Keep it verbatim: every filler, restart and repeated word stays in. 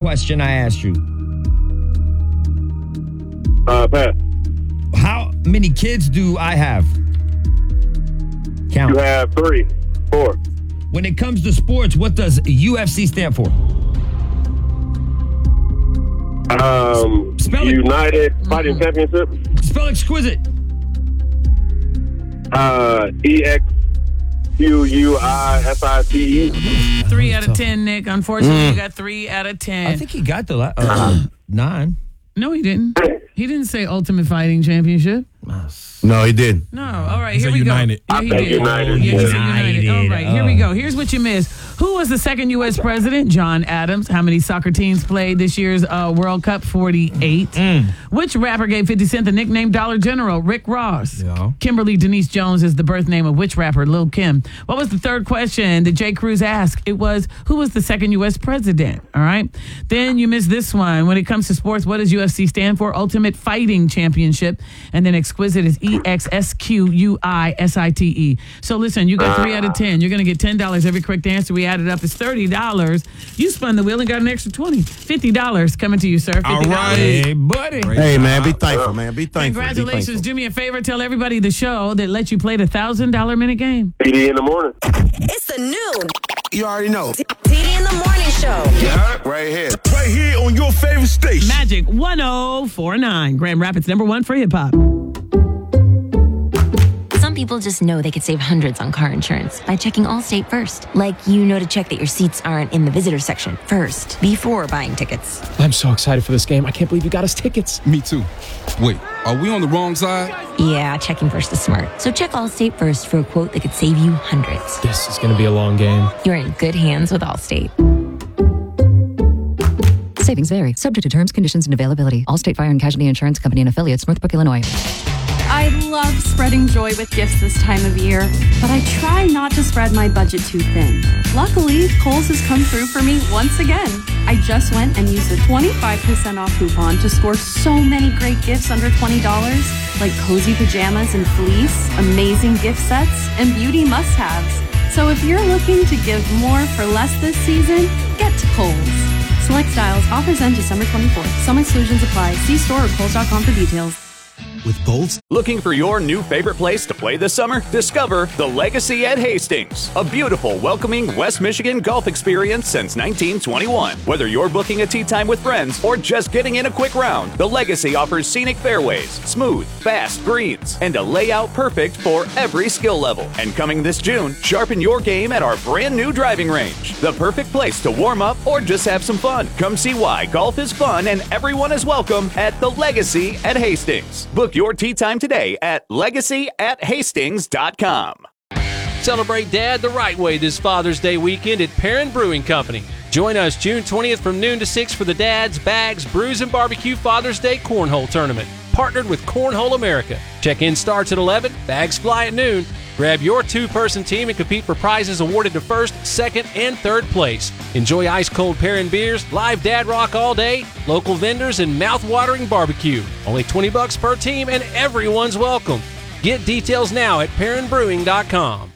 question I asked you? Uh, pass. How many kids do I have? Count. You have three, four. When it comes to sports, what does U F C stand for? Um, Spell it. United Fighting Championship. Spell exquisite. Uh, E X Q U I S I T E. Three out of ten, Nick. Unfortunately, you got three out of ten. I think he got the la- uh, nine. No, he didn't. He didn't say Ultimate Fighting Championship. No, he didn't. No. All right, He here said we United. go. Yeah, I he think did. United. Yeah, he said United. United. All right, here we go. Here's what you missed. Who was the second U S president? John Adams. How many soccer teams played this year's uh, World Cup? forty-eight. Which rapper gave fifty Cent the nickname Dollar General? Rick Ross. Yeah. Kimberly Denise Jones is the birth name of which rapper? Lil' Kim. What was the third question that Jay Cruz asked? It was, who was the second U S president? All right. Then you missed this one. When it comes to sports, what does U F C stand for? Ultimate Fighting Championship. And then exquisite is E X S Q U I S I T E. So listen, you got three out of ten. You're going to get ten dollars every correct answer. We added up. It's thirty dollars. You spun the wheel and got an extra twenty. fifty dollars coming to you, sir. fifty dollars. All right. Hey, buddy. Hey, man, be thankful, man. Be thankful. Be Congratulations. thankful. Do me a favor. Tell everybody the show that lets you play the one thousand dollars minute game. T D in the morning. It's the new You already know. T D in the morning show. Yeah, right here. Right here on your favorite station. Magic one oh four nine. Grand Rapids number one for hip hop. Some people just know they could save hundreds on car insurance by checking Allstate first. Like, you know to check that your seats aren't in the visitor section first before buying tickets. I'm so excited for this game. I can't believe you got us tickets. Me too. Wait, are we on the wrong side? Yeah, checking first is smart. So check Allstate first for a quote that could save you hundreds. This is going to be a long game. You're in good hands with Allstate. Savings vary, subject to terms, conditions, and availability. Allstate Fire and Casualty Insurance Company and affiliates, Northbrook, Illinois. I love spreading joy with gifts this time of year, but I try not to spread my budget too thin. Luckily, Kohl's has come through for me once again. I just went and used a twenty-five percent off coupon to score so many great gifts under twenty dollars, like cozy pajamas and fleece, amazing gift sets, and beauty must-haves. So if you're looking to give more for less this season, get to Kohl's. Select styles, offers end December twenty-fourth. Some exclusions apply. See store or kohls dot com for details. With Bolts. Looking for your new favorite place to play this summer? Discover the Legacy at Hastings, a beautiful, welcoming West Michigan golf experience since nineteen twenty-one. Whether you're booking a tee time with friends or just getting in a quick round, the Legacy offers scenic fairways, smooth, fast greens, and a layout perfect for every skill level. And coming this June, sharpen your game at our brand new driving range, the perfect place to warm up or just have some fun. Come see why golf is fun and everyone is welcome at the Legacy at Hastings. Book your tee time today at legacy at hastings dot com. Celebrate Dad the right way this Father's Day weekend at Perrin Brewing Company. Join us June twentieth from noon to six for the Dads, Bags, Brews, and Barbecue Father's Day Cornhole Tournament, partnered with Cornhole America. Check-in starts at eleven, bags fly at noon. Grab your two-person team and compete for prizes awarded to first, second, and third place. Enjoy ice-cold Perrin beers, live dad rock all day, local vendors, and mouth-watering barbecue. Only twenty bucks per team, and everyone's welcome. Get details now at perrin brewing dot com.